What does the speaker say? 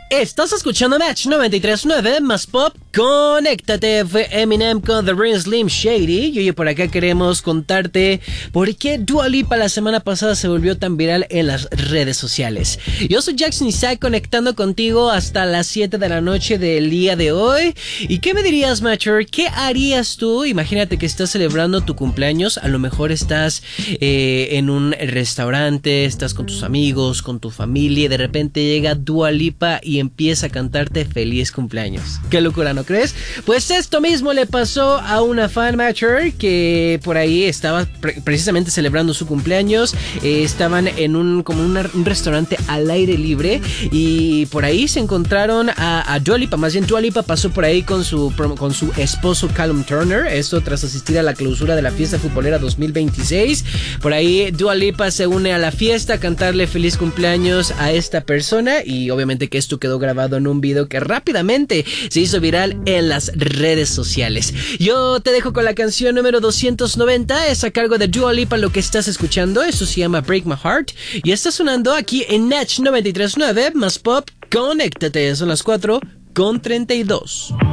Estás escuchando Match 93.9 más pop. Conéctate, fue Eminem con The Real Slim Shady. Y hoy por acá queremos contarte por qué Dua Lipa la semana pasada se volvió tan viral en las redes sociales. Yo soy Jackson Isaac, conectando contigo hasta las 7 de la noche del día de hoy. ¿Y qué me dirías, Matcher? ¿Qué harías tú? Imagínate que estás celebrando tu cumpleaños. A lo mejor estás en un restaurante, estás con tus amigos, con tu familia, y de repente llega Dua Lipa y empieza a cantarte feliz cumpleaños. Qué locura, ¿no crees? Pues esto mismo le pasó a una fan matcher que por ahí estaba precisamente celebrando su cumpleaños. Estaban en un restaurante al aire libre y por ahí se encontraron a Dua Lipa. Más bien, Dua Lipa pasó por ahí con su esposo Callum Turner. Esto tras asistir a la clausura de la fiesta futbolera 2026. Por ahí Dua Lipa se une a la fiesta a cantarle feliz cumpleaños a esta persona, y obviamente que esto quedó grabado en un video que rápidamente se hizo viral en las redes sociales. Yo te dejo con la canción número 290, es a cargo de Dua Lipa lo que estás escuchando. Eso se llama Break My Heart y está sonando aquí en Natch 93.9 más pop. Conéctate, son las 4:32.